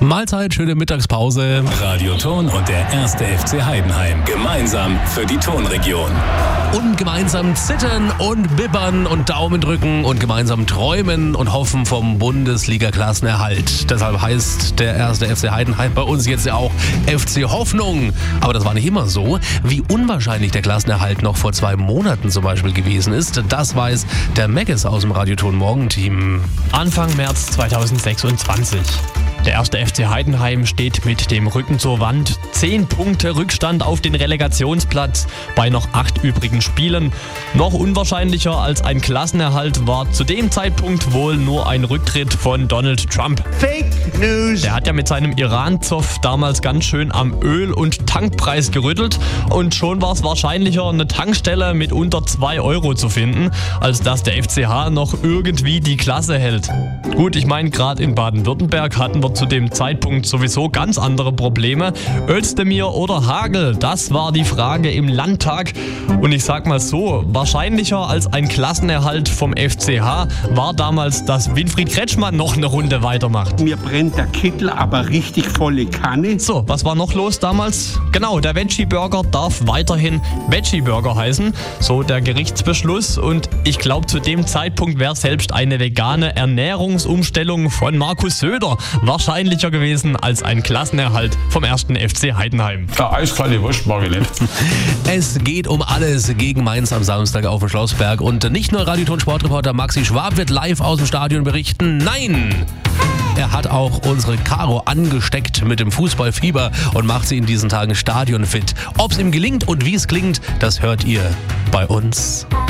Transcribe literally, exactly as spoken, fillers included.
Mahlzeit, schöne Mittagspause. Radioton und der erste F C Heidenheim. Gemeinsam für die Tonregion. Und gemeinsam zittern und bibbern und Daumen drücken und gemeinsam träumen und hoffen vom Bundesliga-Klassenerhalt. Deshalb heißt der erste F C Heidenheim bei uns jetzt ja auch F C Hoffnung. Aber das war nicht immer so. Wie unwahrscheinlich der Klassenerhalt noch vor zwei Monaten zum Beispiel gewesen ist, das weiß der Meggis aus dem Radioton Morgenteam. Anfang März zweitausendsechsundzwanzig. Der erste F C Heidenheim steht mit dem Rücken zur Wand. Zehn Punkte Rückstand auf den Relegationsplatz bei noch acht übrigen Spielen. Noch unwahrscheinlicher als ein Klassenerhalt war zu dem Zeitpunkt wohl nur ein Rücktritt von Donald Trump. Fake News! Der hat ja mit seinem Iran-Zoff damals ganz schön am Öl- und Tankpreis gerüttelt. Und schon war es wahrscheinlicher, eine Tankstelle mit unter zwei Euro zu finden, als dass der F C H noch irgendwie die Klasse hält. Gut, ich meine, gerade in Baden-Württemberg hatten wir zu dem Zeitpunkt sowieso ganz andere Probleme. Özdemir oder Hagel, das war die Frage im Landtag. Und ich sag mal so, wahrscheinlicher als ein Klassenerhalt vom F C H war damals, dass Winfried Kretschmann noch eine Runde weitermacht. Mir brennt der Kittel aber richtig volle Kanne. So, was war noch los damals? Genau, der Veggie-Burger darf weiterhin Veggie-Burger heißen. So der Gerichtsbeschluss. Und ich glaube, zu dem Zeitpunkt wäre selbst eine vegane Ernährungsumstellung von Markus Söder wahrscheinlicher gewesen als ein Klassenerhalt vom ersten F C Heidenheim. Ja, eiskalte Wurst mag ich nicht. Es geht um alles gegen Mainz am Samstag auf dem Schlossberg. Und nicht nur Radioton-Sportreporter Maxi Schwab wird live aus dem Stadion berichten. Nein! Er hat auch unsere Caro angesteckt mit dem Fußballfieber und macht sie in diesen Tagen stadionfit. Ob es ihm gelingt und wie es klingt, das hört ihr bei uns.